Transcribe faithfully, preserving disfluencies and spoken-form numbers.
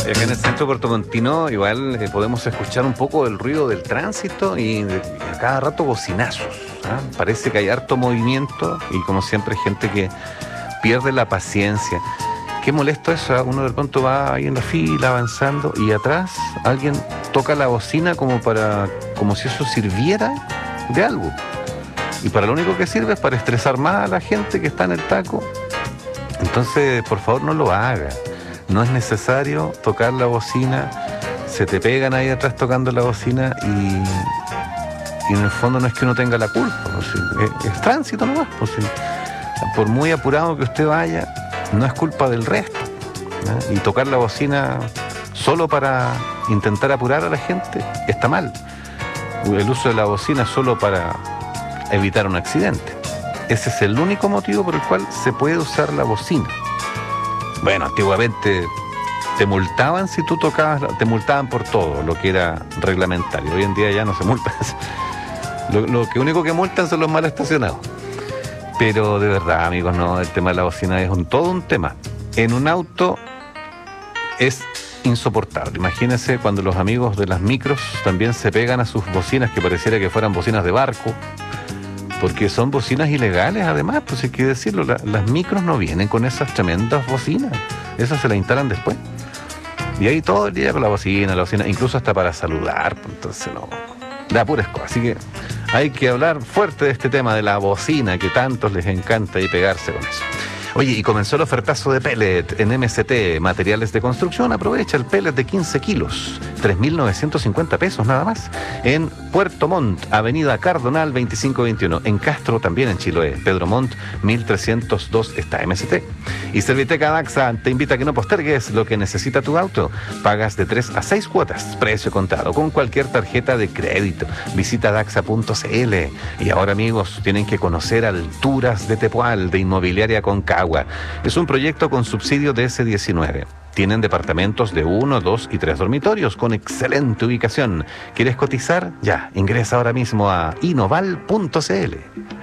Y acá en el centro puertomontino igual eh, podemos escuchar un poco el ruido del tránsito y, de, y a cada rato bocinazos. ¿Ah? Parece que hay harto movimiento y como siempre gente que pierde la paciencia. Qué molesto eso, ¿eh? Uno de pronto va ahí en la fila avanzando y atrás alguien toca la bocina como para, como si eso sirviera de algo. Y para lo único que sirve es para estresar más a la gente que está en el taco. Entonces, por favor, no lo haga. No es necesario tocar la bocina, se te pegan ahí atrás tocando la bocina y, y en el fondo no es que uno tenga la culpa, ¿no? Sí, es, es tránsito nomás, pues, sí. Por muy apurado que usted vaya, no es culpa del resto, ¿no? Y tocar la bocina solo para intentar apurar a la gente está mal. El uso de la bocina solo para evitar un accidente. Ese es el único motivo por el cual se puede usar la bocina. Bueno, antiguamente te multaban si tú tocabas, te multaban por todo lo que era reglamentario. Hoy en día ya no se multan. Lo, lo que único que multan son los mal estacionados. Pero de verdad, amigos, no, el tema de la bocina es un, todo un tema. En un auto es insoportable. Imagínense cuando los amigos de las micros también se pegan a sus bocinas que pareciera que fueran bocinas de barco. Porque son bocinas ilegales, además, pues hay que decirlo, la, las micros no vienen con esas tremendas bocinas, esas se las instalan después. Y ahí todo el día con la bocina, la bocina, incluso hasta para saludar, pues entonces no, da puras cosas. Así que hay que hablar fuerte de este tema de la bocina, que tantos les encanta y pegarse con eso. Oye, y comenzó el ofertazo de pellet en M S T, materiales de construcción. Aprovecha el pellet de quince kilos, tres mil novecientos cincuenta pesos nada más. En Puerto Montt, Avenida Cardonal veinticinco veintiuno. En Castro, también en Chiloé. Pedro Montt, mil trescientos dos está M S T. Y Serviteca Daxa te invita a que no postergues lo que necesita tu auto. Pagas de tres a seis cuotas, precio contado, con cualquier tarjeta de crédito. Visita daxa punto c l. Y ahora, amigos, tienen que conocer Alturas de Tepual, de Inmobiliaria Concagua. Es un proyecto con subsidio de ese diecinueve. Tienen departamentos de uno, dos y tres dormitorios con excelente ubicación. ¿Quieres cotizar? Ya, ingresa ahora mismo a inoval punto c l.